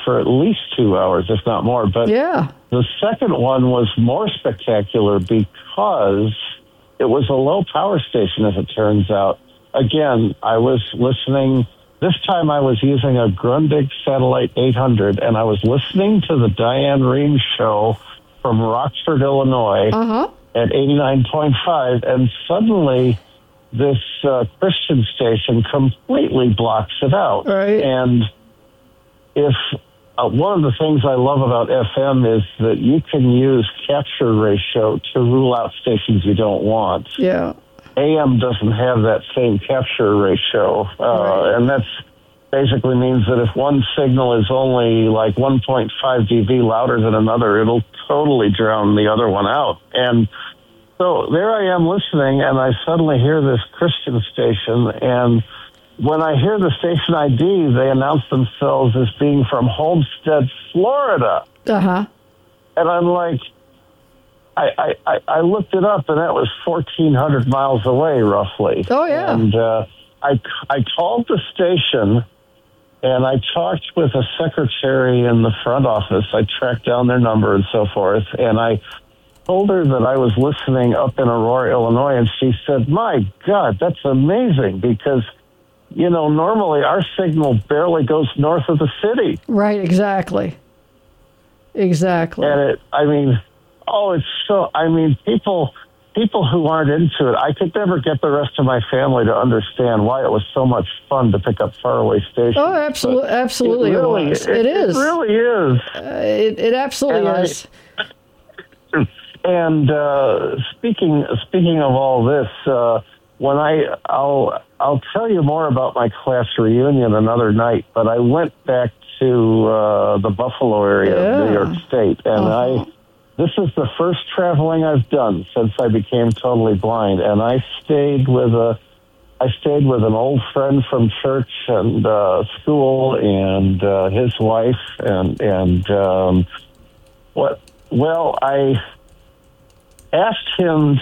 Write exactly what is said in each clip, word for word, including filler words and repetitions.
for at least two hours, if not more. But yeah. The second one was more spectacular because it was a low-power station, as it turns out. Again, I was listening. This time I was using a Grundig Satellite eight hundred, and I was listening to the Diane Rehm show from Rockford, Illinois, uh-huh. at eighty-nine point five, and suddenly this uh, Christian station completely blocks it out. Right. And if uh, one of the things I love about F M is that you can use capture ratio to rule out stations you don't want. Yeah. A M doesn't have that same capture ratio, uh, right. and that's basically means that if one signal is only like one point five decibels louder than another, it'll totally drown the other one out. And so there I am listening, and I suddenly hear this Christian station, and when I hear the station I D, they announce themselves as being from Homestead, Florida. Uh-huh. And I'm like, I, I, I looked it up, and that was fourteen hundred miles away, roughly. Oh, yeah. And uh, I, I called the station, and I talked with a secretary in the front office. I tracked down their number and so forth, and I told her that I was listening up in Aurora, Illinois, and she said, my God, that's amazing, because you know, normally our signal barely goes north of the city. Right, exactly. Exactly. And it, I mean, oh, it's so, I mean, people people who aren't into it, I could never get the rest of my family to understand why it was so much fun to pick up faraway stations. Oh, absolutely, absolutely it, really, it was. It, it is. It really is. Uh, it, it absolutely and is. I, and uh, speaking speaking of all this, uh, when I, I'll, I'll tell you more about my class reunion another night, but I went back to uh, the Buffalo area yeah. of New York State, and uh-huh. I, this is the first traveling I've done since I became totally blind, and I stayed with a, I stayed with an old friend from church and uh, school, and uh, his wife, and and um, what? Well, I asked him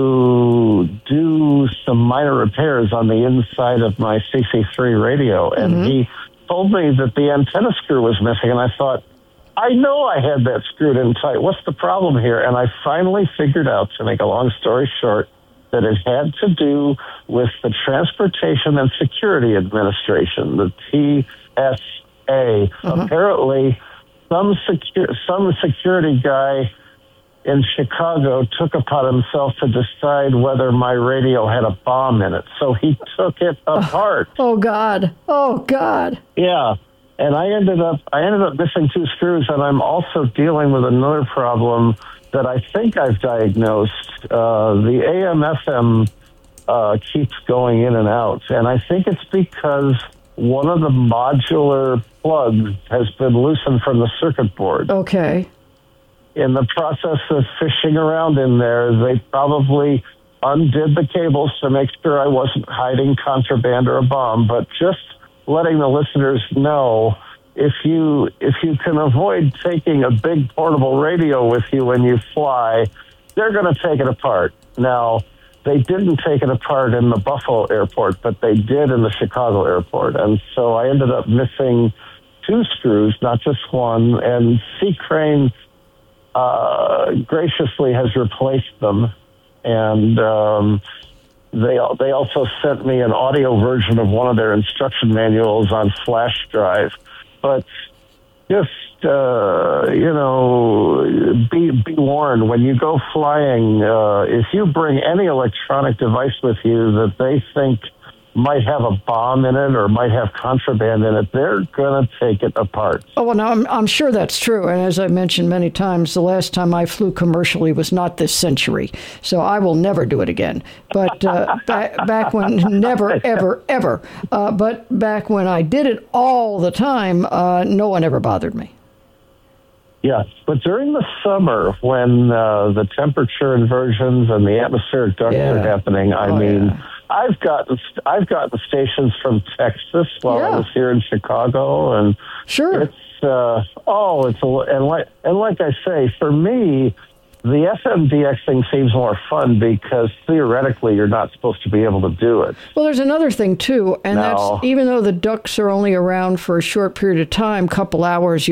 to do some minor repairs on the inside of my C C three radio, and mm-hmm. he told me that the antenna screw was missing, and I thought, I know I had that screwed in tight. What's the problem here? And I finally figured out, to make a long story short, that it had to do with the Transportation and Security Administration, the T S A. Uh-huh. Apparently, some secu- some security guy in Chicago took upon himself to decide whether my radio had a bomb in it. So he took it apart. Oh, God. Oh, God. Yeah. And I ended up I ended up missing two screws, and I'm also dealing with another problem that I think I've diagnosed. Uh, the A M F M uh, keeps going in and out, and I think it's because one of the modular plugs has been loosened from the circuit board. Okay. In the process of fishing around in there, they probably undid the cables to make sure I wasn't hiding contraband or a bomb, but just letting the listeners know, if you if you can avoid taking a big portable radio with you when you fly, they're going to take it apart. Now, they didn't take it apart in the Buffalo airport, but they did in the Chicago airport. And so I ended up missing two screws, not just one, and Sea Crane uh, graciously has replaced them. And um, they they also sent me an audio version of one of their instruction manuals on flash drive. But just, uh, you know, be, be warned, when you go flying, uh, if you bring any electronic device with you that they think might have a bomb in it or might have contraband in it, they're going to take it apart. Oh, well, now, I'm, I'm sure that's true. And as I mentioned many times, the last time I flew commercially was not this century. So I will never do it again. But uh, back, back when, never, ever, ever. Uh, but back when I did it all the time, uh, no one ever bothered me. Yeah, but during the summer, when uh, the temperature inversions and the atmospheric ducts yeah. are happening, I oh, mean... Yeah. I've gotten I've gotten stations from Texas while yeah. I was here in Chicago, and sure, it's uh, oh, it's a, and like and like I say, for me, the F M D X thing seems more fun because theoretically you're not supposed to be able to do it. Well, there's another thing too, and no. that's even though the ducks are only around for a short period of time, couple hours.